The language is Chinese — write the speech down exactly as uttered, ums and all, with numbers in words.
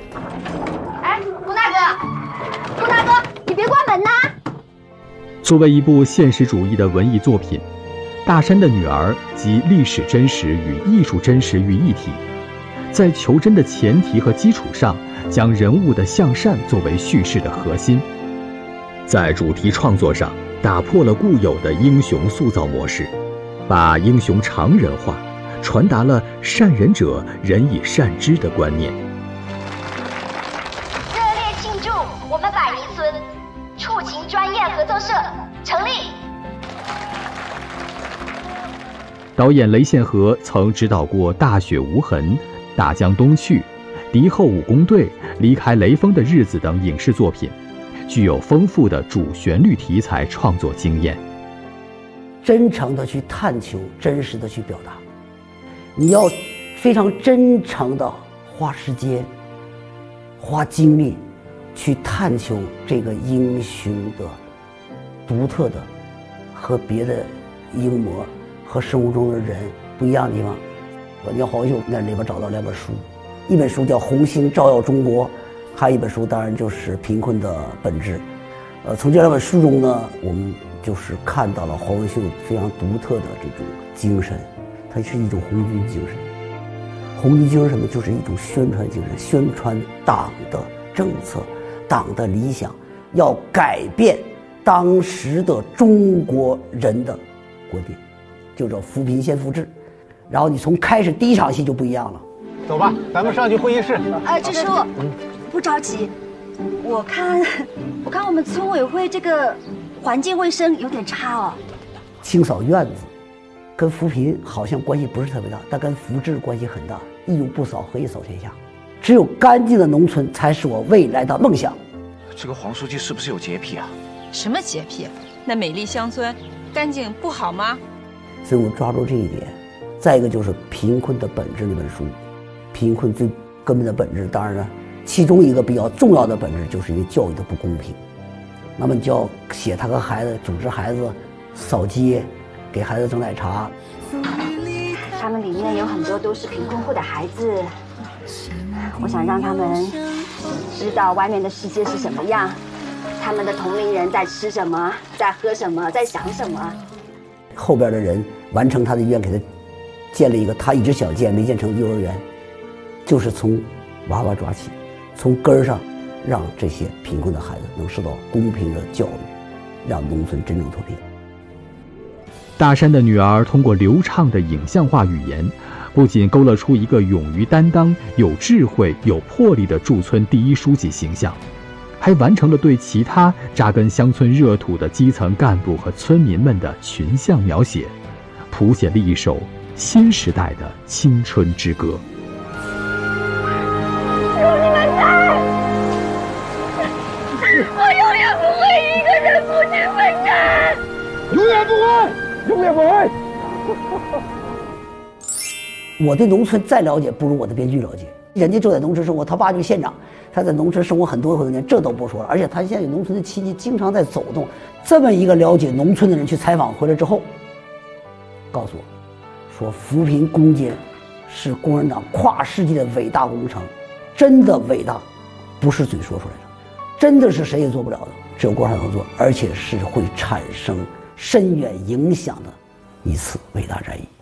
哎，顾大哥，顾大哥，你别关门呐！ 作为一部现实主义的文艺作品，《大山的女儿》集历史真实与艺术真实于一体，在求真的前提和基础上，将人物的向善作为叙事的核心。在主题创作上，打破了固有的英雄塑造模式，把英雄常人化，传达了善人者人以善之的观念。 热烈庆祝我们百尼村触情专业合作社成立。 导演雷宪和曾指导过《大雪无痕》《大江东去》《敌后武工队》《离开雷锋的日子》等影视作品，具有丰富的主旋律题材创作经验。 真诚的去探求，真实的去表达，你要非常真诚的花时间花精力去探求这个英雄的独特的和别的英模和生活中的人不一样的地方。我叫黄秀在里边找到两本书，一本书叫《红星照耀中国》，还有一本书当然就是《贫困的本质》。呃，从这两本书中呢，我们就是看到了黄文秀非常独特的这种精神，它是一种红军精神。红军精神什么？就是一种宣传精神，宣传党的政策、党的理想，要改变当时的中国人的观点，就叫扶贫先扶志。然后你从开始第一场戏就不一样了。 走吧，咱们上去会议室。 呃，支书，嗯，不着急。我看，我看我们村委会这个环境卫生有点差哦。 清扫院子，跟扶贫好像关系不是特别大，但跟扶志关系很大。一无不扫，何以扫天下？只有干净的农村才是我未来的梦想。 这个黄书记是不是有洁癖啊？ 什么洁癖？那美丽乡村，干净不好吗？ 所以我抓住这一点。再一个就是《贫困的本质》那本书，贫困最根本的本质，当然了，其中一个比较重要的本质就是一个教育的不公平。那么你就要写他和孩子组织孩子扫街，给孩子蒸奶茶。 他们里面有很多都是贫困户的孩子，我想让他们知道外面的世界是什么样，他们的同龄人在吃什么，在喝什么，在想什么。 后边的人完成他的愿，给他建了一个他一直想建没建成幼儿园，就是从娃娃抓起，从根儿上让这些贫困的孩子能受到公平的教育，让农村真正脱贫。 大山的女儿通过流畅的影像化语言，不仅勾勒出一个勇于担当、有智慧、有魄力的驻村第一书记形象，还完成了对其他扎根乡村热土的基层干部和村民们的群像描写，谱写了一首新时代的青春之歌。 有你们在，我永远不会一个人孤军奋战， 永远不会，永远不会。 我对农村再了解不如我的编剧了解。人家就在农村生活，他爸就是县长，他在农村生活很多很多年，这都不说了。而且他现在有农村的亲戚，经常在走动。这么一个了解农村的人去采访回来之后，告诉我，说扶贫攻坚是共产党跨世纪的伟大工程，真的伟大，不是嘴说出来的，真的是谁也做不了的，只有共产党做，而且是会产生深远影响的一次伟大战役。